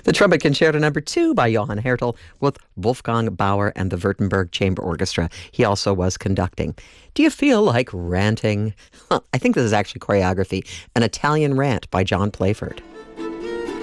The Trumpet Concerto Number 2 by Johann Hertel with Wolfgang Bauer and the Württemberg Chamber Orchestra. He also was conducting. Do you feel like ranting? I think this is actually choreography, an Italian rant by John Playford.